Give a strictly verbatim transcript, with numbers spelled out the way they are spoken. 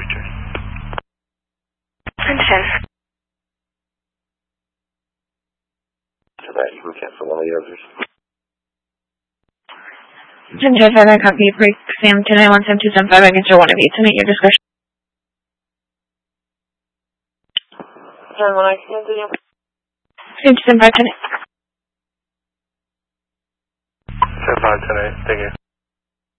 Richard. Princess. So that you can cancel one of the others. ten five five, I copy. Break Sam two nine one seven two seven five. I can show one of you tonight. Your discretion. ten one, I can do you. Sam two seven five tonight. ten five tonight. Thank you.